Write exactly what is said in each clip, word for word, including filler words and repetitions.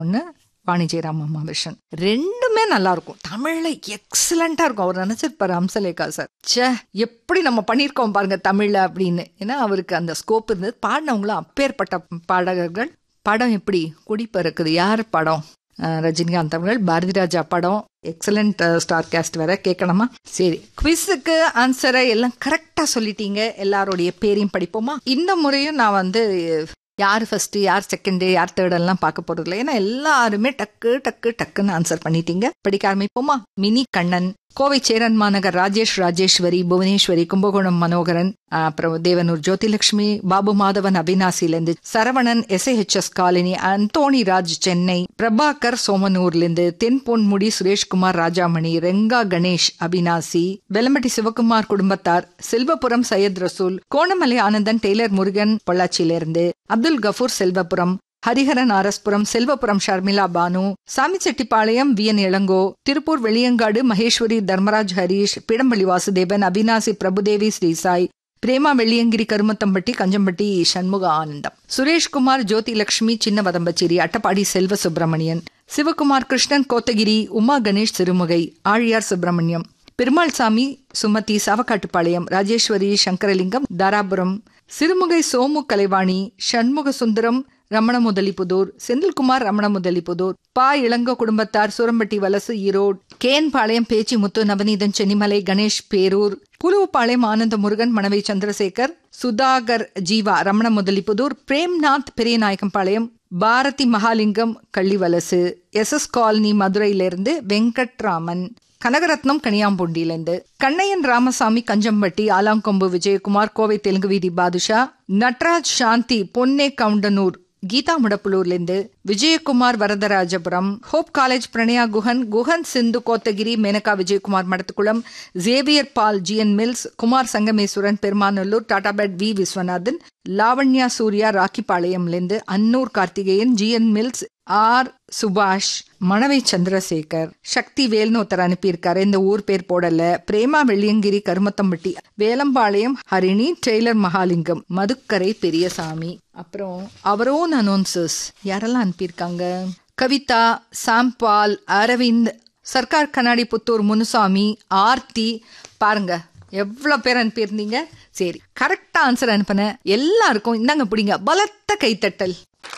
ஒன்று வாணி ஜெயராம் அம்மாவிஷன். ரெண்டுமே நல்லா இருக்கும். தமிழ்ல எக்ஸலண்டா இருக்கும். அவர் நினைச்சிருப்பாரு ஹம்சலேகா சார், சே எப்படி நம்ம பண்ணியிருக்கோம் பாருங்க தமிழ்ல அப்படின்னு. ஏன்னா அவருக்கு அந்த ஸ்கோப் இருந்தது. பாடினவங்களும் அப்பேற்பட்ட பாடகர்கள். படம் எப்படி குடிப்பறக்குது யார் படம், ரஜினிகாந்த் அவர்கள். பாரதி ராஜா படம், எக்ஸலண்ட் ஸ்டார் கேஸ்ட் வேற. கேட்கணுமா? சரி, குவிஸுக்கு ஆன்சரை எல்லாம் கரெக்டா சொல்லிட்டீங்க. எல்லாருடைய பேரையும் படிப்போமா? இந்த முறையும் நான் வந்து யார் ஃபர்ஸ்ட் யார் செகண்ட் யார் தேர்ட் எல்லாம் பார்க்க போறது இல்லை. ஏன்னா எல்லாருமே டக்கு டக்கு டக்குன்னு ஆன்சர் பண்ணிட்டீங்க. படிக்க ஆரம்பிப்போமா? மினி கண்ணன், கோவை சேரன் மாநகர் ராஜேஷ் ராஜேஸ்வரி, புவனேஸ்வரி, கும்பகோணம் மனோகரன், அப்புறம் தேவனூர் ஜோதிலட்சுமி, பாபு மாதவன் அவினாசிலேருந்து, சரவணன் எஸ்ஏஹெச்எஸ் காலனி, அந்தோணி ராஜ் சென்னை, பிரபாகர் சோமனூர்லேருந்து, தென்பொன்முடி சுரேஷ்குமார் ராஜாமணி, ரெங்கா கணேஷ் அவினாசி, வெலம்பட்டி சிவகுமார் குடும்பத்தார், செல்வபுரம் சையத் ரசூல், கோணமலை ஆனந்தன், டெய்லர் முருகன் பொள்ளாச்சியிலிருந்து, அப்துல் கஃபூர் செல்வபுரம், ஹரிஹரன் ஆரஸ்புரம், செல்வபுரம் ஷர்மிளா பானு, சாமிச்செட்டிப்பாளையம் வி என் இளங்கோ, திருப்பூர் வெளியங்காடு மகேஸ்வரி தர்மராஜ் ஹரீஷ், பிடம்பள்ளி வாசுதேவன், அவினாசி பிரபுதேவி ஸ்ரீசாய், பிரேமா வெள்ளியங்கிரி கருமத்தம்பட்டி கஞ்சம்பட்டி சண்முக ஆனந்தம், சுரேஷ்குமார் ஜோதிலட்சுமி சின்ன வதம்பச்சேரி, அட்டப்பாடி செல்வ சுப்பிரமணியன், சிவகுமார் கிருஷ்ணன் கோத்தகிரி, உமா கணேஷ் சிறுமுகை, ஆழியார் சுப்பிரமணியம், பெருமாள் சாமி சுமதி சாவக்காட்டுப்பாளையம், ராஜேஸ்வரி சங்கரலிங்கம் தாராபுரம், சிறுமுகை சோமு கலைவாணி, சண்முக சுந்தரம் ரமண முதலிபுதூர், செந்தில்குமார் ரமண முதலிபுதூர், பா இளங்கோ குடும்பத்தார் சூரம்பட்டி வலசு ஈரோடு, கேன்பாளையம் பேச்சி முத்து நவநீதன் சென்னிமலை, கணேஷ் பேரூர், புலுவப்பாளையம் ஆனந்த Murugan, Manavai Chandrasekhar, Sudhakar Jeeva Ramana Mudalipudur, Premnath Periyanaickenpalayam, Bharathi Mahalingam Kallivalasu, S S colony மதுரையிலிருந்து வெங்கட்ராமன், கனகரத்னம் கனியாம்பூண்டியிலிருந்து, கண்ணையன் ராமசாமி கஞ்சம்பட்டி, ஆலாங்கொம்பு விஜயகுமார், கோவை தெலுங்கு வீதி பாதுஷா, நட்ராஜ் சாந்தி பொன்னே Goundanur, Geetha முடப்புலூர்லேருந்து, Vijayakumar Varadharajapuram, hope college Pranaya Guhan, Guhan Sindhu Kotagiri, Maneka Vijayakumar Madathukulam, Xavier ball GN mills, Kumar Sangameswaran Perumanallur, டாடாபேட் we Viswanathan, Lavanya Surya ராக்கிபாளையம்லேருந்து, Annur Karthikeyan, GN mills, R சுபாஷ், மணவை சந்திரசேகர், சக்தி வேல்னு ஒருத்தர் அனுப்பியிருக்காரு. இந்த ஊர் பேர் போடல. பிரேமா வெள்ளியங்கிரி கருமத்தம்பட்டி, வேலம்பாளையம் ஹரிணி, டெய்லர் மகாலிங்கம், மதுக்கரை பெரியசாமி. அப்புறம் அவரோன் அனௌன்சர்ஸ் யாரெல்லாம் அனுப்பியிருக்காங்க? கவிதா, சாம்பால், அரவிந்த், சர்க்கார் கண்ணாடி புத்தூர் முனுசாமி, ஆர்த்தி. பாருங்க எவ்வளவு பேர் அனுப்பியிருந்தீங்க. சரி, கரெக்டா ஆன்சர் அனுப்பின எல்லாருக்கும் இந்தாங்க பிடிங்க பலத்த கைத்தட்டல்.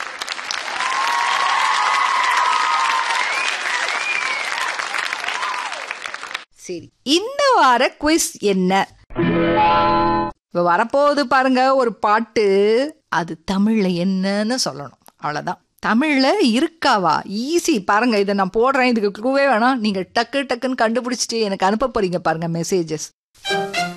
சரி, இந்த வார குவிஸ் என்ன? வரப்போகுது பாருங்க ஒரு பாட்டு. அது தமிழ்ல என்னன்னு சொல்லணும், அவ்வளவுதான். தமிழ்ல இருக்காவா? ஈஸி பாருங்க. இதை நான் போடுறேன், இதுக்கு க்ளூவே வேணாம். நீங்க டக்கு டக்குன்னு கண்டுபிடிச்சிட்டு எனக்கு அனுப்ப போறீங்க பாருங்க மெசேஜஸ்.